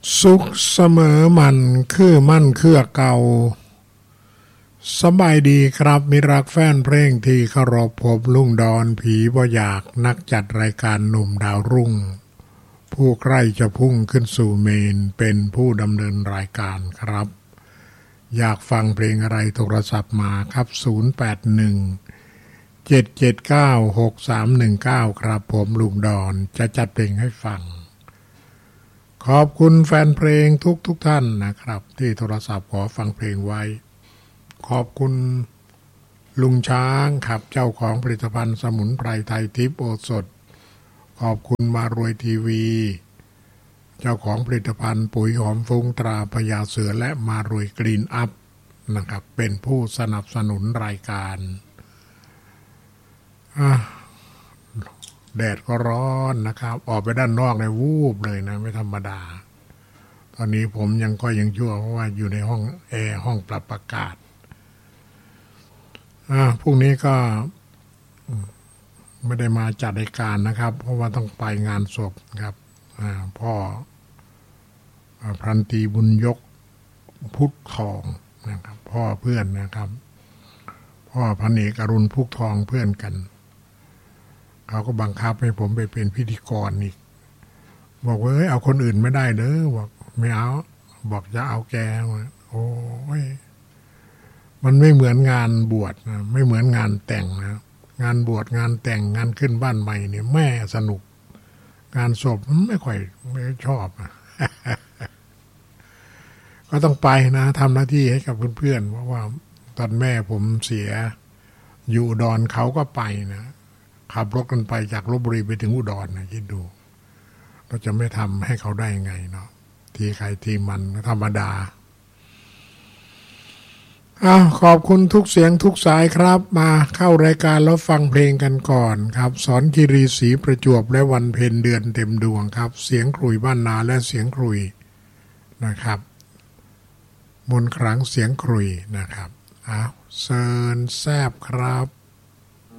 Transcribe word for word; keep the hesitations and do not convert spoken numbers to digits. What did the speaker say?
สุขเสมอมันคือมั่นคือเก่าสบายดีครับมิรักแฟนเพลงที่เคารพผมลุงดอนผีบ่อยากนักจัดรายการหนุ่มดาวรุ่งผู้ใกล้จะพุ่งขึ้นสู่เมนเป็นผู้ดำเนินรายการครับอยากฟังเพลงอะไรโทรศัพท์มาครับศูนย์ แปด หนึ่ง เจ็ด เจ็ด เก้า หก สาม หนึ่ง เก้าครับผมลุงดอนจะจัดเพลงให้ฟังขอบคุณแฟนเพลงทุกทุกท่านนะครับที่โทรศัพท์ขอฟังเพลงไว้ขอบคุณลุงช้างครับเจ้าของผลิตภัณฑ์สมุนไพรไทยทิพย์โอสถขอบคุณมารวยทีวีเจ้าของผลิตภัณฑ์ปุ๋ยหอมฟุ้งตราพญาเสือและมารวยกรีนอัพนะครับเป็นผู้สนับสนุนรายการแดดก็ร้อนนะครับออกไปด้านนอกในวูบเลยนะไม่ธรรมดาตอนนี้ผมยังก็ยังชั่วเพราะว่าอยู่ในห้องแอร์ห้องปรับอากาศอ่าพรุ่งนี้ก็ไม่ได้มาจัดรายการนะครับเพราะว่าต้องไปงานศพครับอ่าพ่อพรันตีบุญยกพุทธทองนะครับพ่อเพื่อนนะครับพ่อพันเอกอรุณพุทธทองเพื่อนกันเขาก็บังคับให้ผมไปเป็นพิธีกรอีกบอกว่าเอ้ยเอาคนอื่นไม่ได้เด้อบอกไม่เอาบอกจะเอาแกโอ้ยมันไม่เหมือนงานบวชนะไม่เหมือนงานแต่งนะงานบวชงานแต่งงานขึ้นบ้านใหม่เนี่ยแม่สนุกงานศพไม่ค่อยไม่ชอบนะ ก็ต้องไปนะทำหน้าที่ให้กับเพื่อนๆเพราะว่าตอนแม่ผมเสียอยู่อุดรเขาก็ไปนะขับรถกันไปจากลพบุรีไปถึงอุดรนะคิดดูเราจะไม่ทำให้เขาได้ไงเนาะทีใครทีมันธรรมดาอ้าวขอบคุณทุกเสียงทุกสายครับมาเข้ารายการแล้วฟังเพลงกันก่อนครับสอนคีรีศรีประจวบและวันเพ็ญเดือนเต็มดวงครับเสียงขลุ่ยบ้านนาและเสียงขลุ่ยนะครับมนต์ขลังเสียงขลุ่ยนะครับอ้าวเซิร์นแซบครับ